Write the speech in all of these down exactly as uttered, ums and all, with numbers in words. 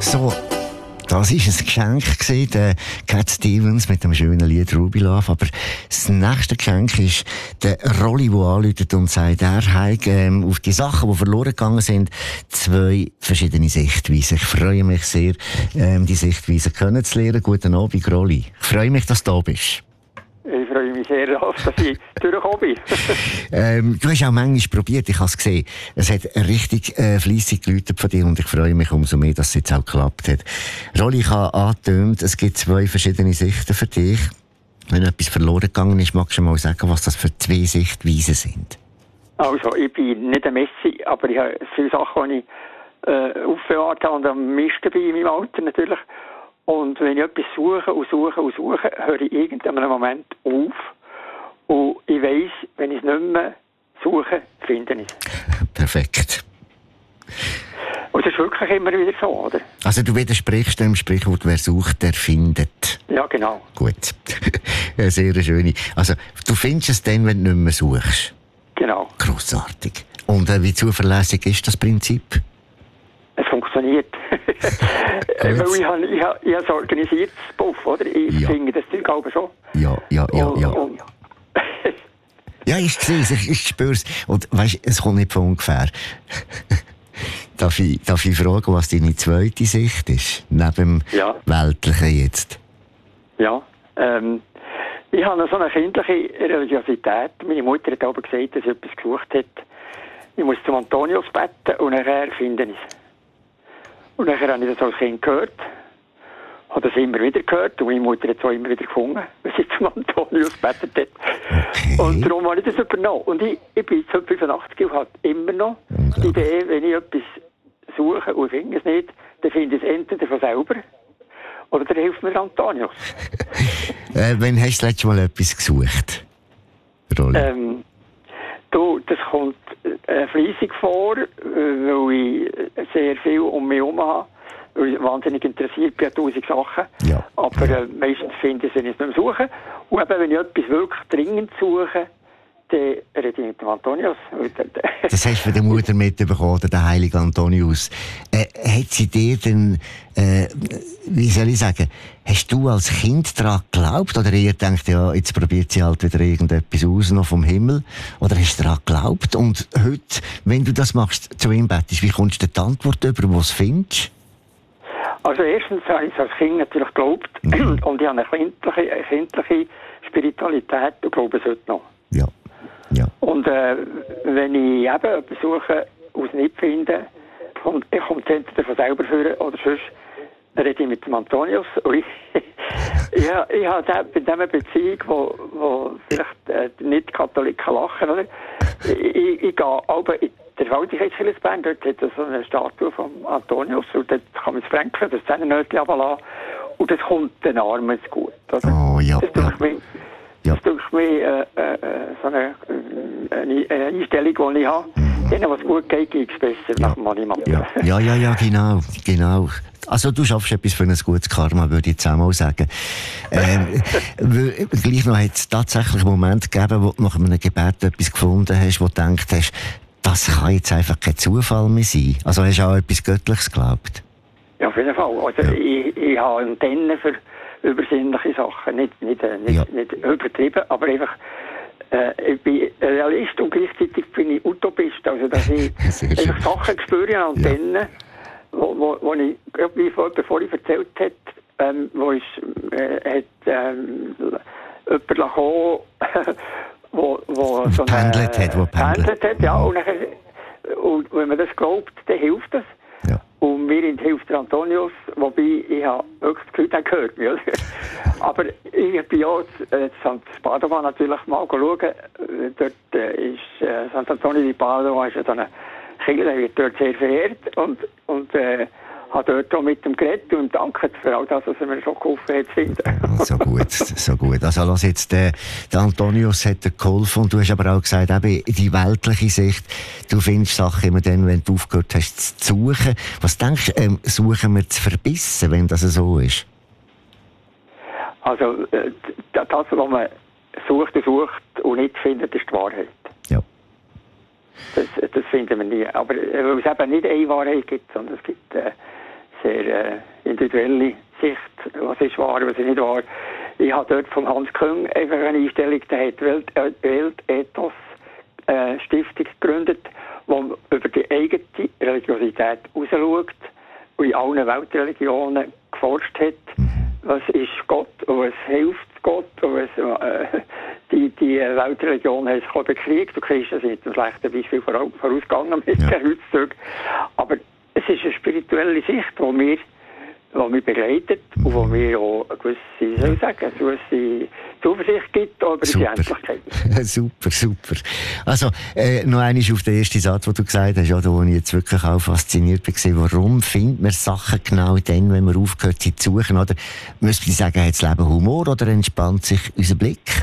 So, das war ein Geschenk gewesen, der Cat Stevens mit dem schönen Lied Ruby Love. Aber das nächste Geschenk ist der Rolli, der anruft und sagt, er hat ähm, auf die Sachen, die verloren gegangen sind, zwei verschiedene Sichtweisen. Ich freue mich sehr, ähm, die Sichtweisen kennenzulernen. Guten Abend, Rolli. Ich freue mich, dass du da bist. Ich freue mich sehr, dass ich durchgekommen bin. ähm, du hast auch manchmal probiert, ich habe es gesehen. Es hat richtig äh, fleissig geläutet von dir und ich freue mich umso mehr, dass es jetzt auch geklappt hat. Rolli, ich habe angetönt, es gibt zwei verschiedene Sichten für dich. Wenn etwas verloren gegangen ist, magst du mal sagen, was das für zwei Sichtweisen sind? Also, ich bin nicht ein Messi, aber ich habe viele Sachen, die ich äh, aufbewahrt habe und am meisten bin in meinem Alter natürlich. Und wenn ich etwas suche und suche und suche, höre ich irgendeinen Moment auf. Und ich weiss, wenn ich es nicht mehr suche, finde ich es. Perfekt. Und das ist wirklich immer wieder so, oder? Also du widersprichst dem Sprichwort, wer sucht, der findet. Ja, genau. Gut. Sehr schön. Also, du findest es dann, wenn du nicht mehr suchst? Genau. Grossartig. Und äh, wie zuverlässig ist das Prinzip? Es funktioniert. Weil ich habe ich hab, ich hab organisiert, das Puff, oder? Ich ja. finde das Zeug aber schon. Ja, ja, ja, und, ja. Und ja, ich sehe es, ich, ich spüre es. Und weißt, es kommt nicht von ungefähr. darf, ich, darf ich fragen, was deine zweite Sicht ist? Neben dem ja. Weltlichen jetzt. Ja, ähm, ich habe so eine kindliche Religiosität. Meine Mutter hat aber gesagt, dass sie etwas gesucht hat. Ich muss zum Antonius beten und nachher finde ich es. Und nachher habe ich das als Kind gehört. Habe das immer wieder gehört. Und meine Mutter hat es auch immer wieder gefunden, wenn sie zum Antonius gebetet hat. Okay. Und darum habe ich das übernommen. Und ich, ich bin jetzt fünfundachtzig und habe immer noch die Idee, wenn ich etwas suche und finde es nicht, dann finde ich es entweder von selber oder dann hilft mir Antonius. äh, wann hast du das letzte Mal etwas gesucht? Ähm, du, das kommt äh, fleissig vor, äh, weil ich sehr viel um mich herum habe, weil ich wahnsinnig interessiert bin an tausend Sachen. Ja. Aber äh, meistens finde ich es, wenn ich es nicht mehr suche. Und eben, wenn ich etwas wirklich dringend suche, dann rede ich mit dem Antonius. Das hast du von der Mutter mitbekommen, oder der heilige Antonius. Äh, hat sie dir denn, äh, wie soll ich sagen, hast du als Kind daran geglaubt? Oder eher gedacht, ja, jetzt probiert sie halt wieder irgendetwas aus, noch vom Himmel? Oder hast du daran geglaubt? Und heute, wenn du das machst, zu ihm bettest, wie kommst du die Antwort über, was du findest? Also erstens habe ich es als Kind natürlich geglaubt. Mhm. Und ich habe eine kindliche, eine kindliche Spiritualität und glaube es heute noch. Ja. Ja. Und äh, wenn ich eben etwas suche, aus nicht finde, kommt, ich komme es entweder von selber führen oder sonst rede ich mit dem Antonius. Und ich, ich, ich habe bei dieser Beziehung, wo, wo vielleicht äh, nicht Katholiken lachen, oder? Ich, ich, ich gehe aber in der Faltigkeitskirche, dort hat es so eine Statue von Antonius und dort kann man es franken, das Zähnenötchen runterlassen und das kommt den Armen zu gut. Oder? Oh ja. Das ja. Mich, Ja. Das ist mir äh, äh, so eine, eine, eine Einstellung, die ich habe. Mhm. Denen, was gut geht, geht es besser. Ja. Nach dem ja. ja, ja, ja, genau, genau. Also du schaffst etwas für ein gutes Karma, würde ich jetzt auch mal sagen. Ähm, gleich noch hat es tatsächlich einen Moment gegeben, wo du nach einem Gebet etwas gefunden hast, wo du gedacht hast, das kann jetzt einfach kein Zufall mehr sein. Also hast du auch etwas Göttliches geglaubt? Ja, auf jeden Fall. Also ja. ich, ich habe Antennen für übersinnliche Sachen, nicht, nicht, nicht, ja. nicht übertrieben, aber einfach, äh, ich bin Realist und gleichzeitig bin ich Utopist, also dass ich einfach Sachen spüre an Antennen, ja. wo, wo, wo ich, wie bevor ich erzählt hat, ähm, wo ich, äh, hat, ähm, jemand gekommen, wo, wo so pendelt hat, wo pendelt hat, ja, und, nachher, und wenn man das glaubt, dann hilft das. Ja. Und mir hilft der Antonius, wobei ich habe wirklich das Gefühl, der gehört mich. Aber ich bin ja in Sankt Padova natürlich mal schauen. Dort ist äh, Sankt Antonio di Padova ist ja so eine Kirche, der wird dort sehr verehrt. Und, und äh, habe dort auch mit dem geredet und ihm dankt für all das, was er mir schon geholfen hat zu finden. So gut, so gut. Also lass jetzt, der, der Antonius hat dir geholfen und du hast aber auch gesagt, eben die weltliche Sicht, du findest Sachen immer dann, wenn du aufgehört hast zu suchen. Was denkst du, ähm, suchen wir zu verbissen, wenn das so ist? Also äh, das, was man sucht und sucht und nicht findet, ist die Wahrheit. Ja. Das, das finden wir nie. Aber äh, weil es eben nicht eine Wahrheit gibt, sondern es gibt äh, sehr äh, individuelle Sicht, was ist wahr, was ist nicht wahr. Ich habe dort von Hans Küng einfach eine Einstellung, der hat Welt, äh, Weltethos äh, Stiftung gegründet, wo über die eigene Religiosität rausschaut und in allen Weltreligionen geforscht hat, was ist Gott und was hilft Gott und was, äh, die, die Weltreligionen haben sich bekriegt und Christen sind ein schlechtes Beispiel vorausgegangen mit ja. Kreuzzügen. Aber es ist eine spirituelle Sicht, die mir die mich begleitet und wo mir auch eine gewisse, soll ich sagen, eine gewisse Zuversicht gibt über die Endlichkeit. Super, super. Also, äh, noch einmal auf den ersten Satz, den du gesagt hast, ja, da, wo ich jetzt wirklich auch fasziniert war. Warum findet man Sachen genau dann, wenn man aufgehört, sie zu suchen? Oder müsste ich sagen, hat das Leben Humor oder entspannt sich unser Blick?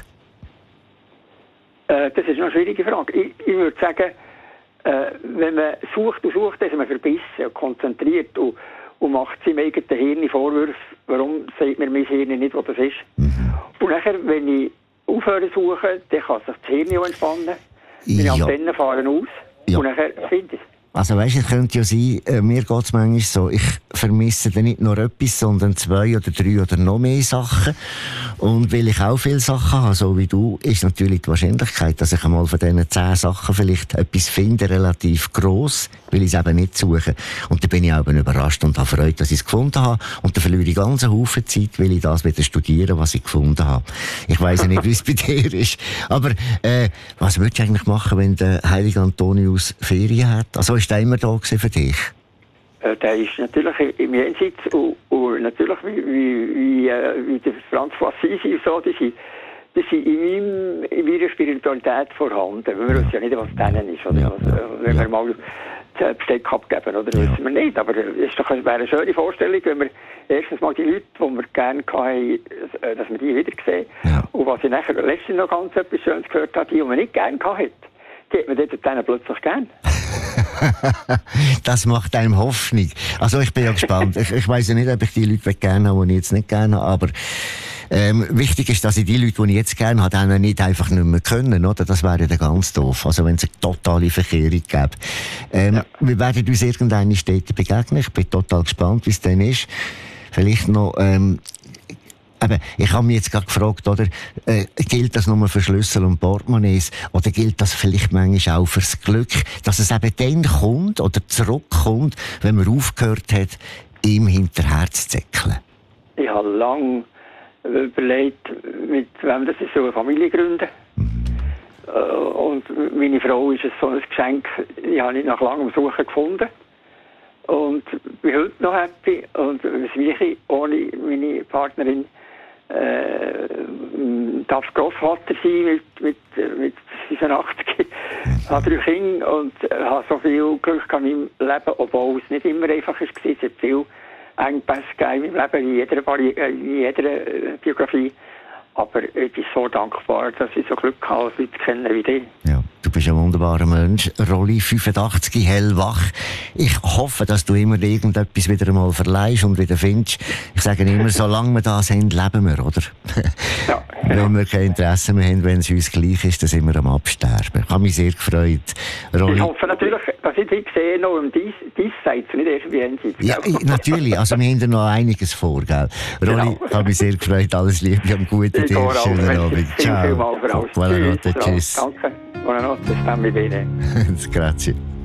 Äh, das ist eine schwierige Frage. Ich, ich würde sagen, äh, wenn man sucht und sucht, dann ist man verbissen und konzentriert und und macht seinem eigenen Hirn Vorwürfe, warum sagt mir mein Hirn nicht, was das ist. Mhm. Und nachher, wenn ich aufhöre zu suchen, dann kann sich das Hirn auch entspannen. Meine ja. Antennen fahren aus ja. und nachher finde ich es. Also weisst, es könnte ja sein, äh, mir geht es manchmal so, ich vermisse dann nicht nur etwas, sondern zwei oder drei oder noch mehr Sachen. Und weil ich auch viele Sachen habe, so wie du, ist natürlich die Wahrscheinlichkeit, dass ich einmal von diesen zehn Sachen vielleicht etwas finde, relativ gross, weil ich es eben nicht suche. Und dann bin ich auch überrascht und habe Freude, dass ich es gefunden habe. Und dann verliere ich ganz einen Haufen Zeit, weil ich das wieder studieren, was ich gefunden habe. Ich weiss ja nicht, wie es bei dir ist. Aber äh, was würdest du eigentlich machen, wenn der heilige Antonius Ferien hat? Also ist der immer da für dich? Äh, der ist natürlich im Jenseits und, und natürlich wie, wie, wie, äh, wie der Franz von Assisi und so, die sind, die sind in, meinem, in meiner Spiritualität vorhanden. Wir wissen ja nicht, was denen ist. Oder? Ja, also, ja, wenn ja. wir mal das Besteck abgeben, oder? Ja. Wissen wir nicht. Aber es wäre eine schöne Vorstellung, wenn wir erstens mal die Leute, die wir gerne hatten, dass wir die wieder sehen. Ja. Und was ich nachher letztens noch ganz etwas Schönes gehört habe, die, die man nicht gerne hatte, die hat man dort plötzlich gern. Das macht einem Hoffnung. Also ich bin ja gespannt. Ich, ich weiss ja nicht, ob ich die Leute gerne habe, die ich jetzt nicht gerne habe, aber ähm, wichtig ist, dass ich die Leute, die ich jetzt gerne habe, dann nicht einfach nicht mehr können, oder? Das wäre dann ganz doof. Also wenn es eine totale Verkehrung gäbe. Ähm, ja. Wir werden uns irgendeine Städte begegnen. Ich bin total gespannt, wie es dann ist. Vielleicht noch ähm, Eben, ich habe mich jetzt gerade gefragt, oder, äh, gilt das nur für Schlüssel und Portemonnaies, oder gilt das vielleicht manchmal auch fürs Glück, dass es eben dann kommt oder zurückkommt, wenn man aufgehört hat, ihm hinterher zu zäckeln? Ich habe lange überlegt, mit wem das ist, so eine Familie gründen. Mhm. Und meine Frau ist so ein Geschenk, die habe ich nach langem Suchen gefunden. Und bin heute noch happy. Und was wäre ohne meine Partnerin, äh, darf Grossvater sein mit, mit, mit fünfundachtzig. Ich habe drei Kinder und habe so viel Glück in meinem Leben, obwohl es nicht immer einfach war. Es hat viel Engpässe gegeben in meinem Leben, in jeder, in jeder Biografie. Aber ich bin so dankbar, dass ich so Glück habe, Leute kennen wie dich. Ja, du bist ein wunderbarer Mensch. Rolli, fünfundachtzig, hellwach. Ich hoffe, dass du immer irgendetwas wieder einmal verleihst und wieder findest. Ich sage immer, solange wir das haben, leben wir, oder? Ja, ja. Wenn wir kein Interesse mehr haben, wenn es uns gleich ist, dann sind wir am Absterben. Ich habe mich sehr gefreut. Rolli. Ich hoffe natürlich, dass ich dich sehe, noch um dies, dies Seite, nicht erst wie Jenseits. Ja, natürlich. Also wir haben da noch einiges vor, gell? Rolli, genau. Ich habe mich sehr gefreut. Alles Liebe und gute dir. Schönen Abend. Ciao. Buonanotte, tschüss. Danke. Buonanotte, stammi bene. Grazie.